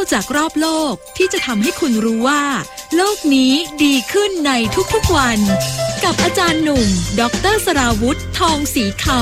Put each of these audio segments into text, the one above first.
จากรอบโลกที่จะทำให้คุณรู้ว่าโลกนี้ดีขึ้นในทุกๆวันกับอาจารย์หนุ่มดร.สราวุธทองศรีค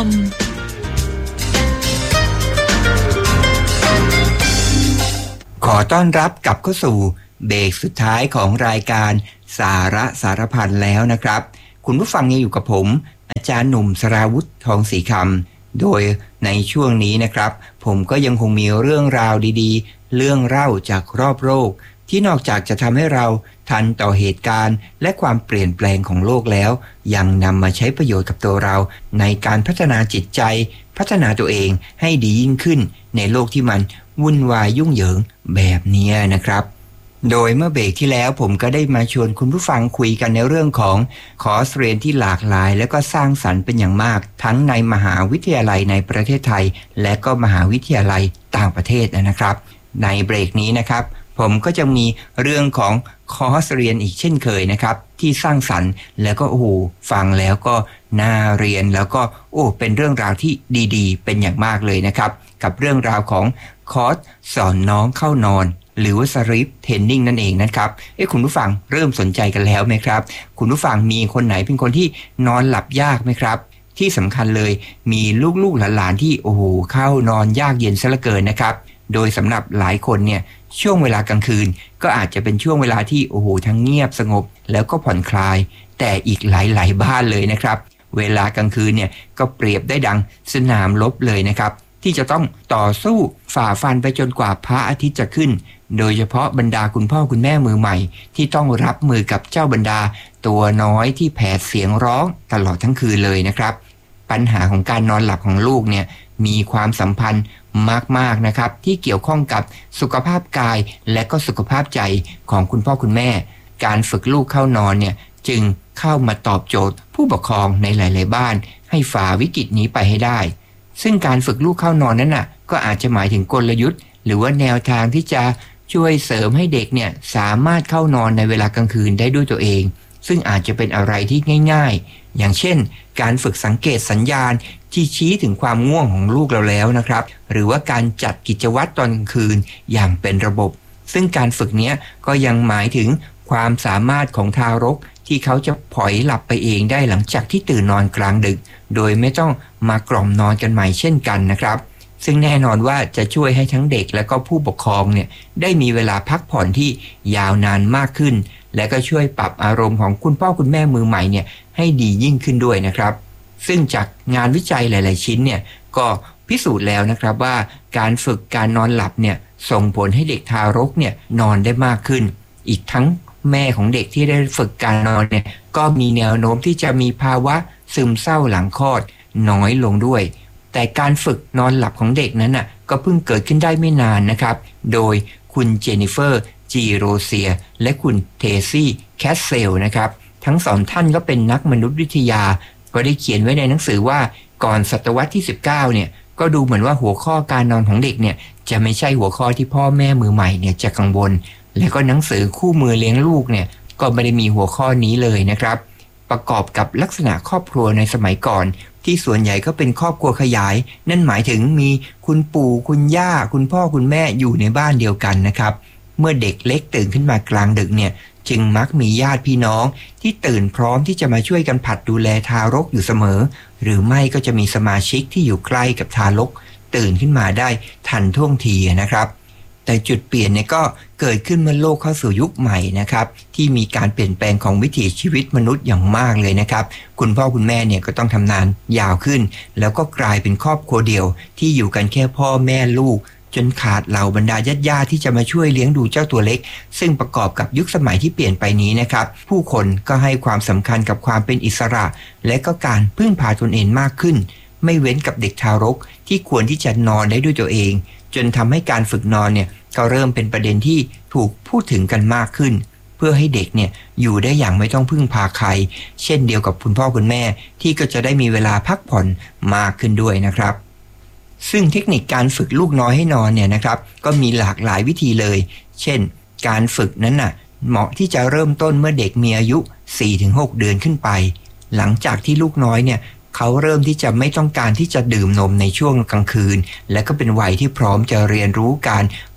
ำขอต้อนรับกลับเข้าสู่เบรกสุดท้ายของรายการสาระสารพันแล้วนะครับคุณผู้ฟังยังอยู่กับผมอาจารย์หนุ่มสราวุธทองศรีคำโดยในช่วงนี้นะครับผมก็ยังคงมีเรื่องราวดีๆเรื่องเล่าจากรอบโลกที่นอกจากจะทำให้เราทันต่อเหตุการณ์และความเปลี่ยนแปลงของโลกแล้วยังนำมาใช้ประโยชน์กับตัวเราในการพัฒนาจิตใจพัฒนาตัวเองให้ดียิ่งขึ้นในโลกที่มันวุ่นวายยุ่งเหยิงแบบนี้นะครับโดยเมื่อเบรกที่แล้วผมก็ได้มาชวนคุณผู้ฟังคุยกันในเรื่องของคอร์สเรียนที่หลากหลายและก็สร้างสรรค์เป็นอย่างมากทั้งในมหาวิทยาลัยในประเทศไทยและก็มหาวิทยาลัยต่างประเทศนะครับในเบรกนี้นะครับผมก็จะมีเรื่องของคอร์สเรียนอีกเช่นเคยนะครับที่สร้างสรรค์แล้วก็ฟังแล้วก็น่าเรียนแล้วก็เป็นเรื่องราวที่ดีๆเป็นอย่างมากเลยนะครับกับเรื่องราวของคอร์สสอนน้องเข้านอนหรือว่า Sleep Training นั่นเองนะครับคุณผู้ฟังเริ่มสนใจกันแล้วไหมครับคุณผู้ฟังมีคนไหนเป็นคนที่นอนหลับยากไหมครับที่สำคัญเลยมีลูกๆหลานๆที่เข้านอนยากเย็นซะเหลือเกินนะครับโดยสำหรับหลายคนเนี่ยช่วงเวลากลางคืนก็อาจจะเป็นช่วงเวลาที่ทั้งเงียบสงบแล้วก็ผ่อนคลายแต่อีกหลายๆบ้านเลยนะครับเวลากลางคืนเนี่ยก็เปรียบได้ดังสนามรบเลยนะครับที่จะต้องต่อสู้ฝ่าฟันไปจนกว่าพระอาทิตย์จะขึ้นโดยเฉพาะบรรดาคุณพ่อคุณแม่มือใหม่ที่ต้องรับมือกับเจ้าบรรดาตัวน้อยที่แผดเสียงร้องตลอดทั้งคืนเลยนะครับปัญหาของการนอนหลับของลูกเนี่ยมีความสัมพันธ์มากๆนะครับที่เกี่ยวข้องกับสุขภาพกายและก็สุขภาพใจของคุณพ่อคุณแม่การฝึกลูกเข้านอนเนี่ยจึงเข้ามาตอบโจทย์ผู้ปกครองในหลายๆบ้านให้ฝ่าวิกฤตนี้ไปให้ได้ซึ่งการฝึกลูกเข้านอนนั้นน่ะก็อาจจะหมายถึงกลยุทธ์หรือว่าแนวทางที่จะช่วยเสริมให้เด็กเนี่ยสามารถเข้านอนในเวลากลางคืนได้ด้วยตัวเองซึ่งอาจจะเป็นอะไรที่ง่ายๆอย่างเช่นการฝึกสังเกตสัญญาณที่ชี้ถึงความง่วงของลูกเราแล้วนะครับหรือว่าการจัดกิจวัตรตอนกลางคืนอย่างเป็นระบบซึ่งการฝึกนี้ก็ยังหมายถึงความสามารถของทารกที่เขาจะผล็อยหลับไปเองได้หลังจากที่ตื่นนอนกลางดึกโดยไม่ต้องมากล่อมนอนกันใหม่เช่นกันนะครับซึ่งแน่นอนว่าจะช่วยให้ทั้งเด็กและก็ผู้ปกครองเนี่ยได้มีเวลาพักผ่อนที่ยาวนานมากขึ้นและก็ช่วยปรับอารมณ์ของคุณพ่อคุณแม่มือใหม่เนี่ยให้ดียิ่งขึ้นด้วยนะครับซึ่งจากงานวิจัยหลายๆชิ้นเนี่ยก็พิสูจน์แล้วนะครับว่าการฝึกการนอนหลับเนี่ยส่งผลให้เด็กทารกเนี่ยนอนได้มากขึ้นอีกทั้งแม่ของเด็กที่ได้ฝึกการนอนเนี่ยก็มีแนวโน้มที่จะมีภาวะซึมเศร้าหลังคลอดน้อยลงด้วยแต่การฝึกนอนหลับของเด็กนั้นน่ะก็เพิ่งเกิดขึ้นได้ไม่นานนะครับโดยคุณเจนนิเฟอร์จีโรเซียและคุณเทซี่แคสเซลนะครับทั้งสองท่านก็เป็นนักมนุษยวิทยาก็ได้เขียนไว้ในหนังสือว่าก่อนศตวรรษที่19เนี่ยก็ดูเหมือนว่าหัวข้อการนอนของเด็กเนี่ยจะไม่ใช่หัวข้อที่พ่อแม่มือใหม่เนี่ยจะกังวลและก็หนังสือคู่มือเลี้ยงลูกเนี่ยก็ไม่ได้มีหัวข้อนี้เลยนะครับประกอบกับลักษณะครอบครัวในสมัยก่อนที่ส่วนใหญ่ก็เป็นครอบครัวขยายนั่นหมายถึงมีคุณปู่คุณย่าคุณพ่อคุณแม่อยู่ในบ้านเดียวกันนะครับเมื่อเด็กเล็กตื่นขึ้นมากลางดึกเนี่ยจึงมักมีญาติพี่น้องที่ตื่นพร้อมที่จะมาช่วยกันผัดดูแลทารกอยู่เสมอหรือไม่ก็จะมีสมาชิกที่อยู่ใกล้กับทารกตื่นขึ้นมาได้ทันท่วงทีนะครับแต่จุดเปลี่ยนเนี่ยก็เกิดขึ้นเมื่อโลกเข้าสู่ยุคใหม่นะครับที่มีการเปลี่ยนแปลงของวิถีชีวิตมนุษย์อย่างมากเลยนะครับคุณพ่อคุณแม่เนี่ยก็ต้องทำงานยาวขึ้นแล้วก็กลายเป็นครอบครัวเดี่ยวที่อยู่กันแค่พ่อแม่ลูกจนขาดเหล่าบรรดาญาติที่จะมาช่วยเลี้ยงดูเจ้าตัวเล็กซึ่งประกอบกับยุคสมัยที่เปลี่ยนไปนี้นะครับผู้คนก็ให้ความสำคัญกับความเป็นอิสระและก็การพึ่งพาตนเองมากขึ้นไม่เว้นกับเด็กทารกที่ควรที่จะนอนได้ด้วยตัวเองจนทำให้การฝึกนอนเนี่ยก็เริ่มเป็นประเด็นที่ถูกพูดถึงกันมากขึ้นเพื่อให้เด็กเนี่ยอยู่ได้อย่างไม่ต้องพึ่งพาใครเช่นเดียวกับคุณพ่อคุณแม่ที่ก็จะได้มีเวลาพักผ่อนมากขึ้นด้วยนะครับซึ่งเทคนิคการฝึกลูกน้อยให้นอนเนี่ยนะครับก็มีหลากหลายวิธีเลยเช่นการฝึกนั้นน่ะเหมาะที่จะเริ่มต้นเมื่อเด็กมีอายุ 4-6 เดือนขึ้นไปหลังจากที่ลูกน้อยเนี่ยเขาเริ่มที่จะไม่ต้องการที่จะดื่มนมในช่วงกลางคืนและก็เป็นวัยที่พร้อมจะเรียนรู้การ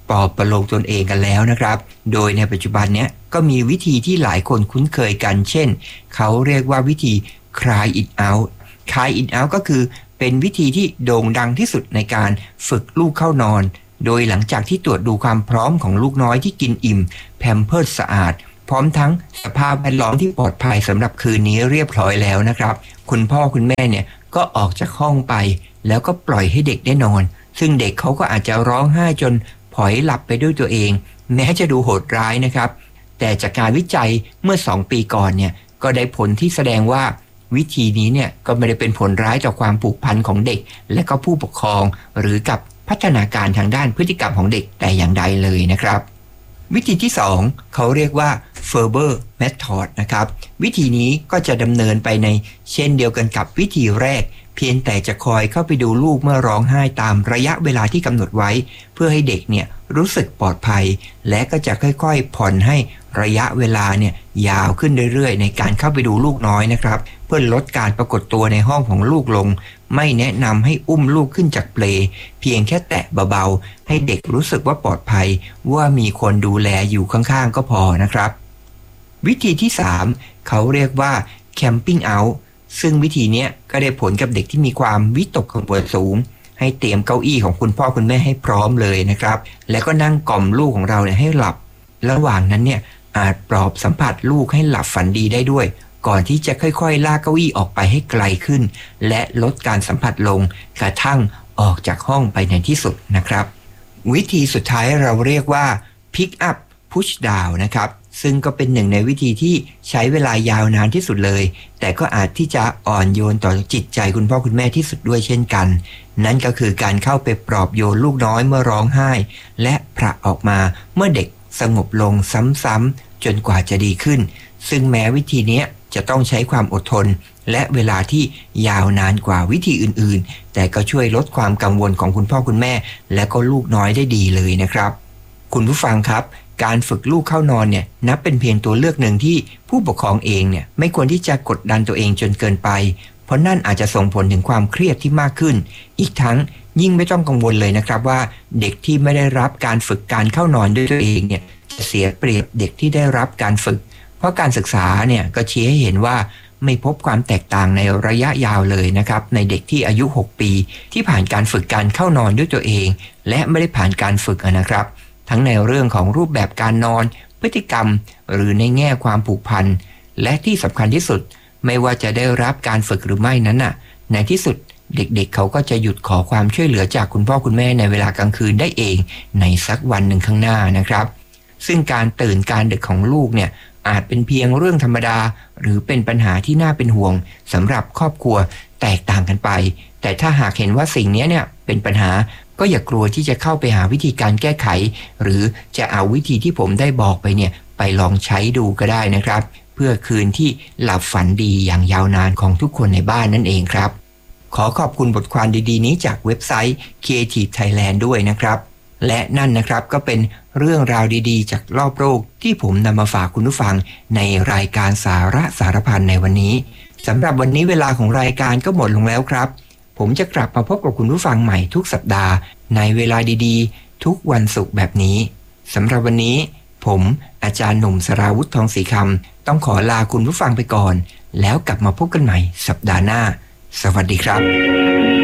ปลอบประโลมตนเองกันแล้วนะครับโดยในปัจจุบันเนี้ยก็มีวิธีที่หลายคนคุ้นเคยกันเช่นเขาเรียกว่าวิธี cry it out cry it out ก็คือเป็นวิธีที่โด่งดังที่สุดในการฝึกลูกเข้านอนโดยหลังจากที่ตรวจดูความพร้อมของลูกน้อยที่กินอิ่มแพมเพิร์สสะอาดพร้อมทั้งสภาพแวดล้อมที่ปลอดภัยสำหรับคืนนี้เรียบร้อยแล้วนะครับคุณพ่อคุณแม่เนี่ยก็ออกจากห้องไปแล้วก็ปล่อยให้เด็กได้นอนซึ่งเด็กเขาก็อาจจะร้องไห้จนผล็อยหลับไปด้วยตัวเองแม้จะดูโหดร้ายนะครับแต่จากการวิจัยเมื่อ2 ปีก่อนเนี่ยก็ได้ผลที่แสดงว่าวิธีนี้เนี่ยก็ไม่ได้เป็นผลร้ายต่อความผูกพันของเด็กและก็ผู้ปกครองหรือกับพัฒนาการทางด้านพฤติกรรมของเด็กแต่อย่างใดเลยนะครับวิธีที่2เขาเรียกว่า Ferber Method นะครับวิธีนี้ก็จะดำเนินไปในเช่นเดียวกันกับวิธีแรกเพียงแต่จะคอยเข้าไปดูลูกเมื่อร้องไห้ตามระยะเวลาที่กำหนดไว้เพื่อให้เด็กเนี่ยรู้สึกปลอดภัยและก็จะค่อยๆผ่อนให้ระยะเวลาเนี่ยยาวขึ้นเรื่อยๆในการเข้าไปดูลูกน้อยนะครับเพื่อลดการปรากฏตัวในห้องของลูกลงไม่แนะนำให้อุ้มลูกขึ้นจากเปลเพียงแค่แตะเบาๆให้เด็กรู้สึกว่าปลอดภัยว่ามีคนดูแลอยู่ข้างๆก็พอนะครับวิธีที่3เขาเรียกว่า camping out ซึ่งวิธีนี้ก็ได้ผลกับเด็กที่มีความวิตกกังวลสูงให้เตรียมเก้าอี้ของคุณพ่อคุณแม่ให้พร้อมเลยนะครับแล้วก็นั่งกล่อมลูกของเราเนี่ยให้หลับระหว่างนั้นเนี่ยอาจปลอบสัมผัสลูกให้หลับฝันดีได้ด้วยก่อนที่จะค่อยๆลากเก้าอี้ออกไปให้ไกลขึ้นและลดการสัมผัสลงกระทั่งออกจากห้องไปในที่สุดนะครับวิธีสุดท้ายเราเรียกว่า pick up push down นะครับซึ่งก็เป็นหนึ่งในวิธีที่ใช้เวลายาวนานที่สุดเลยแต่ก็อาจที่จะอ่อนโยนต่อจิตใจคุณพ่อคุณแม่ที่สุดด้วยเช่นกันนั่นก็คือการเข้าไปปลอบโยนลูกน้อยเมื่อร้องไห้และผละออกมาเมื่อเด็กสงบลงซ้ำๆจนกว่าจะดีขึ้นซึ่งแม้วิธีนี้จะต้องใช้ความอดทนและเวลาที่ยาวนานกว่าวิธีอื่นๆแต่ก็ช่วยลดความกังวลของคุณพ่อคุณแม่และก็ลูกน้อยได้ดีเลยนะครับคุณผู้ฟังครับการฝึกลูกเข้านอนเนี่ยนับเป็นเพียงตัวเลือกหนึ่งที่ผู้ปกครองเองเนี่ยไม่ควรที่จะกดดันตัวเองจนเกินไปเพราะนั่นอาจจะส่งผลถึงความเครียดที่มากขึ้นอีกทั้งยิ่งไม่ต้องกังวลเลยนะครับว่าเด็กที่ไม่ได้รับการฝึกการเข้านอนด้วยตัวเองเนี่ยจะเสียเปรียบเด็กที่ได้รับการฝึกเพราะการศึกษาเนี่ยก็ชี้ให้เห็นว่าไม่พบความแตกต่างในระยะยาวเลยนะครับในเด็กที่อายุ6 ปีที่ผ่านการฝึกการเข้านอนด้วยตัวเองและไม่ได้ผ่านการฝึกนะครับทั้งในเรื่องของรูปแบบการนอนพฤติกรรมหรือในแง่ความผูกพันและที่สำคัญที่สุดไม่ว่าจะได้รับการฝึกหรือไม่นั้นน่ะในที่สุดเด็กๆเขาก็จะหยุดขอความช่วยเหลือจากคุณพ่อคุณแม่ในเวลากลางคืนได้เองในสักวันหนึ่งข้างหน้านะครับซึ่งการตื่นการดึกของลูกเนี่ยอาจเป็นเพียงเรื่องธรรมดาหรือเป็นปัญหาที่น่าเป็นห่วงสำหรับครอบครัวแตกต่างกันไปแต่ถ้าหากเห็นว่าสิ่งนี้เนี่ยเป็นปัญหาก็อย่ากลัวที่จะเข้าไปหาวิธีการแก้ไขหรือจะเอาวิธีที่ผมได้บอกไปเนี่ยไปลองใช้ดูก็ได้นะครับเพื่อคืนที่หลับฝันดีอย่างยาวนานของทุกคนในบ้านนั่นเองครับขอขอบคุณบทความดีๆนี้จากเว็บไซต์ Creative Thailand ด้วยนะครับและนั่นนะครับก็เป็นเรื่องราวดีๆจากรอบโลกที่ผมนำมาฝากคุณผู้ฟังในรายการสาระสารพันในวันนี้สำหรับวันนี้เวลาของรายการก็หมดลงแล้วครับผมจะกลับมาพบกับคุณผู้ฟังใหม่ทุกสัปดาห์ในเวลาดีๆทุกวันศุกร์แบบนี้สำหรับวันนี้ผมอาจารย์หนุ่มสราวุธทองศรีคำต้องขอลาคุณผู้ฟังไปก่อนแล้วกลับมาพบกันใหม่สัปดาห์หน้าสวัสดีครับ